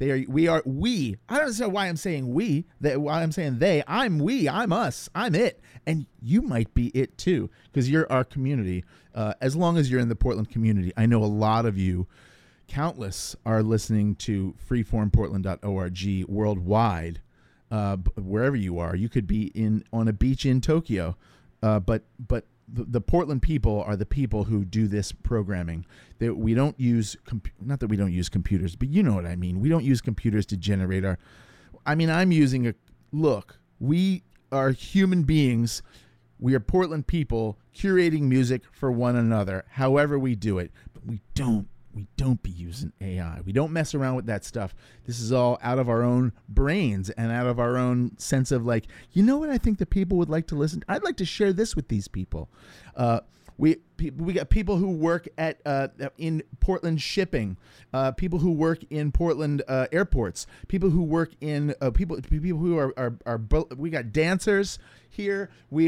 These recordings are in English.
We. I don't know why I'm saying we. Why I'm saying they. I'm we. I'm us. I'm it. And you might be it too, because you're our community. As long as you're in the Portland community, I know a lot of you, countless, are listening to freeformportland.org worldwide. Wherever you are, you could be on a beach in Tokyo, but the Portland people are the people who do this programming. That we don't use, not that we don't use computers, but you know what I mean. We don't use computers to generate our. I mean, I'm using look. We are human beings. We are Portland people curating music for one another. However we do it, but we don't be using AI. We don't mess around with that stuff. This is all out of our own brains and out of our own sense of like, you know what I think the people would like to listen to? I'd like to share this with these people. We got people who work in Portland shipping, people who work in Portland airports, people who work in people who are we got dancers here. We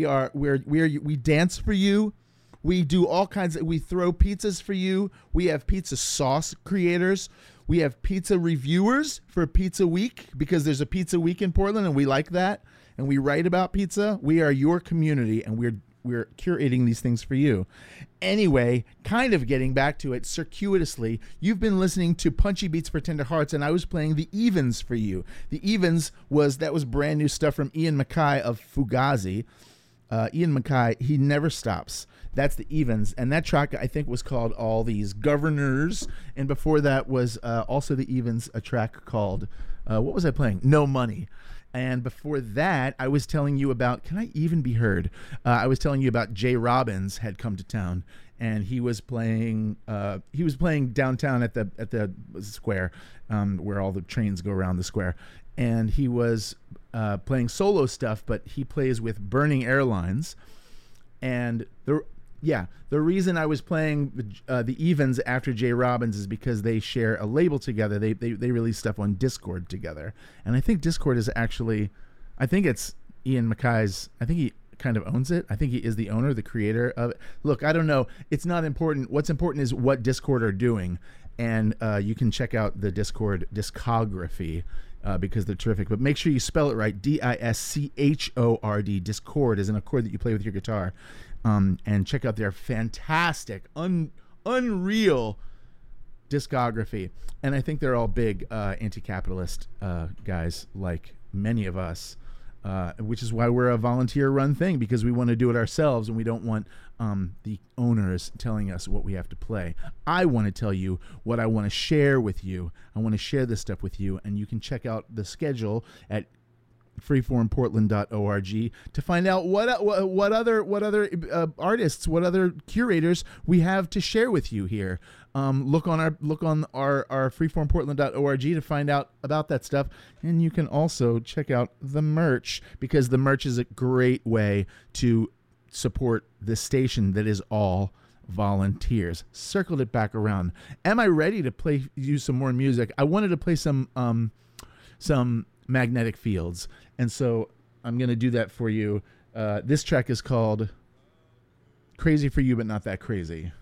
dance for you. We do all kinds of, we throw pizzas for you. We have pizza sauce creators. We have pizza reviewers for Pizza Week, because there's a Pizza Week in Portland and we like that. And we write about pizza. We are your community and we're curating these things for you. Anyway, kind of getting back to it circuitously, you've been listening to Punchy Beats for Tender Hearts, and I was playing The Evens for you. The Evens was brand new stuff from Ian MacKaye of Fugazi. Ian MacKaye, he never stops. That's The Evens, and that track I think was called All These Governors, and before that was also The Evens, a track called what was I playing? No Money. And before that, I was telling you about, can I even be heard? I was telling you about Jay Robbins had come to town, and he was playing downtown at the square, where all the trains go around the square, and he was playing solo stuff, but he plays with Burning Airlines. And the reason I was playing the Evens after Jay Robbins is because they share a label together. They release stuff on Discord together, and I think Discord is actually, I think it's Ian MacKaye's. I think he kind of owns it. I think he is the owner, the creator of it. Look, I don't know. It's not important. What's important is what Discord are doing, and you can check out the Discord discography. Because they're terrific, but make sure you spell it right. Dischord. Discord is an accord that you play with your guitar, and check out their fantastic, unreal discography. And I think they're all big anti-capitalist guys, like many of us, which is why we're a volunteer-run thing, because we want to do it ourselves, and we don't want the owners telling us what we have to play. I want to tell you what I want to share with you. I want to share this stuff with you, and you can check out the schedule at freeformportland.org to find out what other artists, what other curators we have to share with you here. Look on our freeformportland.org to find out about that stuff, and you can also check out the merch, because the merch is a great way to support this station that is all volunteers. Circled it back around. Am I ready to play you some more music? I wanted to play some Magnetic Fields, and so I'm going to do that for you. This track is called Crazy for You, but Not That Crazy.